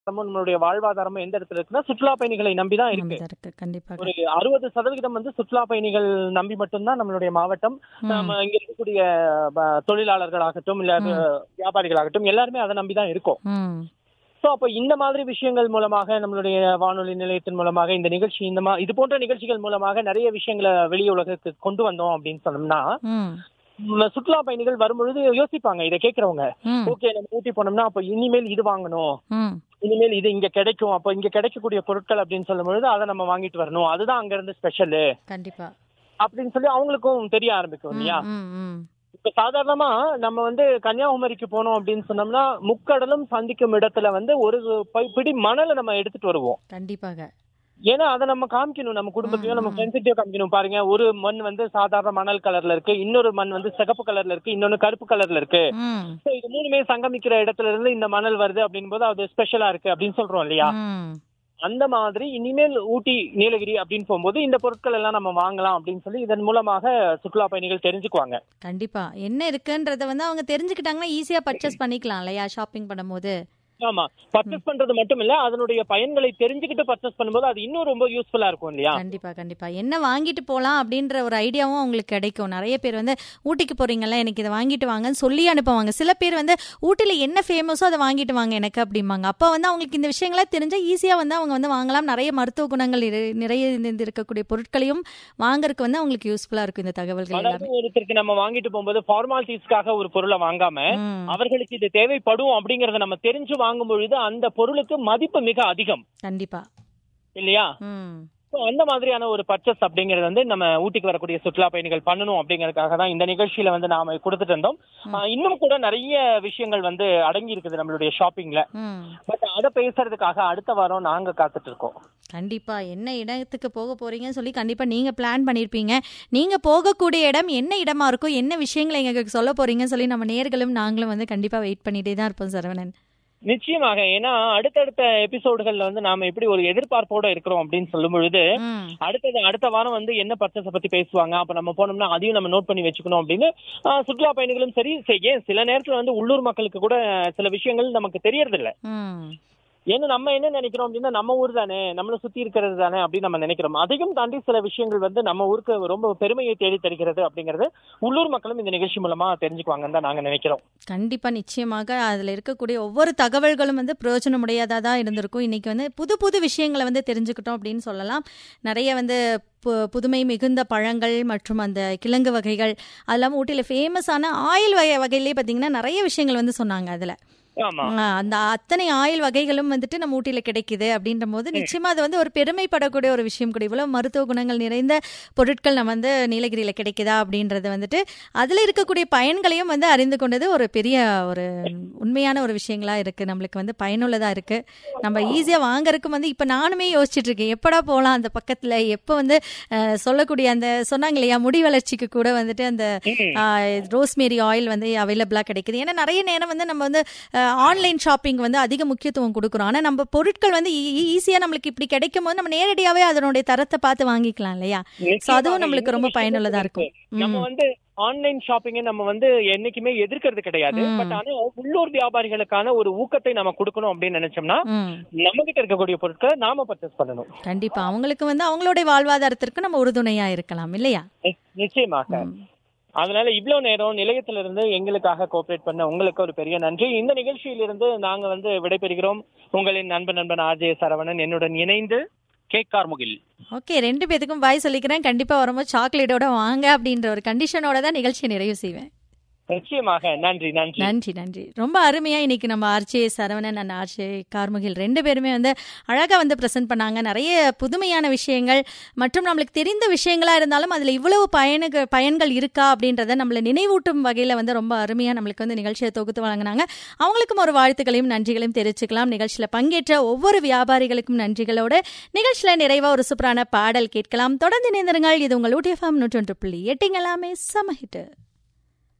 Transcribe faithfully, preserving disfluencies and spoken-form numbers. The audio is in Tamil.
நம்மளுடைய வாழ்வாதாரமும் எந்த இடத்துல இருக்குன்னா சுற்றுலா பயணிகளை நம்பிதான் இருக்கு. ஒரு அறுபது சதவீதம் வந்து சுற்றுலா பயணிகள் நம்பி மட்டும்தான் நம்மளுடைய மாவட்டம். நம்ம இங்க இருக்கக்கூடிய தொழிலாளர்களாகட்டும் இல்ல வியாபாரிகளாகட்டும் எல்லாருமே அதை நம்பிதான் இருக்கோம். சோ அப்ப இந்த மாதிரி விஷயங்கள் மூலமாக நம்மளுடைய வானொலி நிலையத்தின் மூலமாக இந்த நிகழ்ச்சி இந்த மா இது போன்ற நிகழ்ச்சிகள் மூலமாக நிறைய விஷயங்களை வெளி உலகத்துக்கு கொண்டு வந்தோம் அப்படின்னு சொன்னோம்னா சுற்றுலா பயணிகள் வரும்பொழுது யோசிப்பாங்க. இதை கேட்கறவங்க, ஓகே நம்ம ஊட்டி போனோம்னா அப்ப இனிமேல் இது வாங்கணும், இனிமேல் இது இங்க கிடைக்கும், அப்ப இங்க கிடைக்கக்கூடிய பொருட்கள் அப்படின்னு சொல்லும் பொழுது அதை நம்ம வாங்கிட்டு வரணும், அதுதான் அங்க இருந்து ஸ்பெஷல் கண்டிப்பா அப்படின்னு சொல்லி அவங்களுக்கும் தெரிய ஆரம்பிக்கும் இல்லையா. இப்ப சாதாரணமா நம்ம வந்து கன்னியாகுமரிக்கு போனோம் அப்படின்னு சொன்னோம்னா முக்கடலும் சந்திக்கும் இடத்துல வந்து ஒரு பிடி மணலை நம்ம எடுத்துட்டு வருவோம் கண்டிப்பாக. ஏன்னா அதை நம்ம காமிக்கணும், நம்ம குடும்பத்தையும் நம்ம ஃப்ரெண்ட்ஸையும் காமிக்கணும். பாருங்க, ஒரு மண் வந்து சாதாரண மணல் கலர்ல இருக்கு, இன்னொரு மண் வந்து சிகப்பு கலர்ல இருக்கு, இன்னொன்னு கருப்பு கலர்ல இருக்கு. இது மூணுமே சங்கமிக்கிற இடத்துல இருந்து இந்த மணல் வருது அப்படின் போது அது ஸ்பெஷலா இருக்கு அப்படின்னு சொல்றோம் இல்லையா. அந்த மாதிரி இனிமேல் ஊட்டி நீலகிரி அப்படின்னு போகும்போது இந்த பொருட்கள் எல்லாம் நம்ம வாங்கலாம் அப்படின்னு சொல்லி இதன் மூலமாக சுற்றுலா பயணிகள் தெரிஞ்சுக்குவாங்க. கண்டிப்பா என்ன இருக்குன்றத வந்து அவங்க தெரிஞ்சுக்கிட்டாங்கன்னா ஈஸியா பர்ச்சேஸ் பண்ணிக்கலாம் இல்லையா ஷாப்பிங் பண்ணும்போது. ஆமா, பர்ச்சேஸ் பண்றது மட்டும் இல்ல, அதனுடைய பயன்களை தெரிஞ்சுக்கிட்டு பர்ச்சேஸ் பண்ணும்போது அது இன்னும் ரொம்ப யூஸ்ஃபுல்லா இருக்கும் இல்லையா. கண்டிப்பா கண்டிப்பா என்ன வாங்கிட்டு போலாம் அப்படின்ற ஒரு ஐடியாவும் அவங்களுக்கு கிடைக்கும். நிறைய பேர் வந்து ஊட்டிக்கு போறீங்கல்ல எனக்கு இதை வாங்கிட்டு வாங்கன்னு சொல்லி அனுப்புவாங்க. சில பேர் வந்து ஊட்டில என்ன ஃபேமஸோ அதை வாங்கிட்டு வாங்க எனக்கு அப்படிம்பாங்க. அப்ப வந்து அவங்களுக்கு இந்த விஷயங்களா தெரிஞ்சா ஈஸியா வந்து அவங்க வந்து வாங்கலாம். நிறைய மருத்துவ குணங்கள் நிறைய இருக்கக்கூடிய பொருட்களையும் வாங்கறதுக்கு வந்து அவங்களுக்கு யூஸ்ஃபுல்லா இருக்கும் இந்த தகவல்கள் எல்லாமே. ஒருத்தருக்கு நம்ம வாங்கிட்டு போகும்போது ஃபார்மாலிட்டிஸ்க்காக ஒரு பொருளை வாங்காம அவர்களுக்கு இது தேவைப்படும் அப்படிங்கறத நம்ம தெரிஞ்சு வாங்கும் பொழுது அந்த பொருளுக்கு மதிப்பு மிக அதிகம் கண்டிப்பா இல்லையா. அந்த மாதிரியான ஒரு பர்ச்சேஸ் அப்படிங்கறது வந்து நம்ம ஊட்டிக்கு வரக்கூடிய சுற்றுலா பயணிகள் பண்ணணும் அப்படிங்கறதுக்காக தான் இந்த நிகழ்ச்சியில வந்து நாம கொடுத்துட்டு இருந்தோம். இன்னும் கூட நிறைய விஷயங்கள் வந்து அடங்கி இருக்குது நம்மளுடைய ஷாப்பிங்ல. பட் அதை பேசுறதுக்காக அடுத்த வாரம் நாங்க காத்துட்டு இருக்கோம். கண்டிப்பா என்ன இடத்துக்கு போக போறீங்கன்னு சொல்லி கண்டிப்பா நீங்க பிளான் பண்ணிருப்பீங்க. நீங்க போகக்கூடிய இடம் என்ன இடமா இருக்கும், என்ன விஷயங்களை எங்களுக்கு சொல்ல போறீங்கன்னு சொல்லி நம்ம நேர்களும் நாங்களும் வந்து கண்டிப்பா வெயிட் பண்ணிட்டே தான் இருப்போம் சரவணன். நிச்சயமாக, ஏன்னா அடுத்தடுத்த எபிசோடுகள்ல வந்து நாம எப்படி ஒரு எதிர்பார்ப்போட இருக்கிறோம் அப்படின்னு சொல்லும் பொழுது அடுத்தது அடுத்த வாரம் வந்து என்ன பர்ச்சேஸை பத்தி பேசுவாங்க, அப்ப நம்ம போனோம்னா அதையும் நம்ம நோட் பண்ணி வச்சுக்கணும் அப்படின்னு சுற்றுலா பயணிகளும் சரி, ஏன் சில நேரத்துல வந்து உள்ளூர் மக்களுக்கு கூட சில விஷயங்கள் நமக்கு தெரியறது இல்ல. ஏன்னா நம்ம என்ன நினைக்கிறோம் அப்படின்னா நம்ம ஊர் தானே, நம்மள சுத்தி இருக்கிறது தானே அப்படின்னு நம்ம நினைக்கிறோம். அதையும் தாண்டி சில விஷயங்கள் வந்து நம்ம ஊருக்கு ரொம்ப பெருமையை தேடி தருகிறது அப்படிங்கிறது உள்ளூர் மக்களும் இந்த நிகழ்ச்சி மூலமா தெரிஞ்சுக்குவாங்கன்னு தான் நாங்க நினைக்கிறோம். கண்டிப்பா நிச்சயமாக அதுல இருக்கக்கூடிய ஒவ்வொரு தகவல்களும் வந்து பிரயோஜனமுடையதா தான் இருந்திருக்கும். இன்னைக்கு வந்து புது புது விஷயங்களை வந்து தெரிஞ்சுக்கிட்டோம் அப்படின்னு சொல்லலாம். நிறைய வந்து புதுமை மிகுந்த பழங்கள் மற்றும் அந்த கிழங்கு வகைகள், அது இல்லாமல் ஊட்டியில் ஃபேமஸான ஆயில் வகை வகையிலே பார்த்தீங்கன்னா நிறைய விஷயங்கள் வந்து சொன்னாங்க. அதில் அந்த அத்தனை ஆயில் வகைகளும் வந்துட்டு நம்ம ஊட்டியில கிடைக்குது அப்படின்ற போது நிச்சயமா அது வந்து ஒரு பெருமைப்படக்கூடிய ஒரு விஷயம் கூட. இவ்வளவு மருத்துவ குணங்கள் நிறைந்த பொருட்கள் நம்ம வந்து நீலகிரியில கிடைக்குதா அப்படின்றது வந்துட்டு அதுல இருக்கக்கூடிய பயன்களையும் வந்து அறிந்து கொண்டது ஒரு பெரிய ஒரு உண்மையான ஒரு விஷயங்களா இருக்கு. நம்மளுக்கு வந்து பயனுள்ளதா இருக்கு. நம்ம ஈஸியா வாங்கறதுக்கு வந்து இப்ப நானுமே யோசிச்சுட்டு இருக்கேன் எப்படா போகலாம் அந்த பக்கத்துல, எப்ப வந்து சொல்லக்கூடிய அந்த சொன்னாங்க இல்லையா முடி வளர்ச்சிக்கு கூட வந்துட்டு அந்த ரோஸ்மேரி ஆயில் வந்து அவைலபிளா கிடைக்குது. ஏன்னா நிறைய நேரம் வந்து நம்ம வந்து ஆன்லைன் ஷாப்பிங் வந்து அதிக முக்கியத்துவம் கொடுக்குறோம். ஆனா நம்ம பொருட்கள் வந்து ஈஸியா நம்மளுக்கு இப்படி கிடைக்கும் போது நம்ம நேரடியாவே அதனுடைய தரத்தை பார்த்து வாங்கிக்கலாம் இல்லையா. சோ அதுவும் நம்மளுக்கு ரொம்ப பயனுள்ளதா இருக்கும். நம்ம வந்து ஆன்லைன் ஷாப்பிங்கை நம்ம வந்து என்னைக்குமே எதிர்க்கிறது கிடையாது. பட் ஆனா உள்ளூர் வியாபாரிகளுக்கான ஒரு ஊக்கத்தை நம்ம கொடுக்கணும் அப்படின்னு நினைச்சோம்னா நம்ம கிட்ட இருக்கக்கூடிய பொருட்களை நாம பர்ச்சேஸ் பண்ணணும். கண்டிப்பா அவங்களுக்கு வந்து அவங்களுடைய வாழ்வாதாரத்திற்கு நம்ம உறுதுணையா இருக்கலாம் இல்லையா. நிச்சயமாக. அதனால இவ்வளவு நேரம் நிலையத்திலிருந்து எங்களுக்காக கோஆபரேட் பண்ண உங்களுக்கு ஒரு பெரிய நன்றி. இந்த நிகழ்ச்சியிலிருந்து நாங்க வந்து விடைபெறுகிறோம். உங்களின் நண்பன் நண்பன் ஆர்ஜே சரவணன், என்னுடன் இணைந்து கே கார்முகில். ஓகே, ரெண்டு பேத்துக்கும் பாய் சொல்லிக்கிறேன். கண்டிப்பா வரும்போது சாக்லேட்டோட வாங்க அப்படின்ற ஒரு கண்டிஷனோட தான் நிகழ்ச்சியை நிறைவு செய்வேன். நிச்சயமாக. நன்றி நன்றி நன்றி நன்றி ரொம்ப அருமையா இன்னைக்கு நம்ம ஆர்ஜே சரவணன் அண்ட் ஆர்ஜே கார்முகில் ரெண்டு பேருமே வந்து அழகா வந்து பிரசன்ட் பண்ணாங்க. நிறைய புதுமையான விஷயங்கள் மற்றும் நம்மளுக்கு தெரிந்த விஷயங்களா இருந்தாலும் அதுல இவ்வளவு பயனுக பயன்கள் இருக்கா அப்படின்றத நம்மளை நினைவூட்டும் வகையில வந்து ரொம்ப அருமையா நம்மளுக்கு வந்து நிகழ்ச்சியை தொகுத்து வழங்கினாங்க. அவங்களுக்கும் ஒரு வாழ்த்துக்களையும் நன்றிகளையும் தெரிவிச்சுக்கலாம். நிகழ்ச்சியில பங்கேற்ற ஒவ்வொரு வியாபாரிகளுக்கும் நன்றிகளோடு நிகழ்ச்சியில நிறைவா ஒரு சூப்பரான பாடல் கேட்கலாம். தொடர்ந்து இணைந்திருங்கள். இது உங்கள் ஊட்டி எஃப்எம் நூற்றி ஒன்று புள்ளி எட்டு. எல்லாமே சமஹிட்.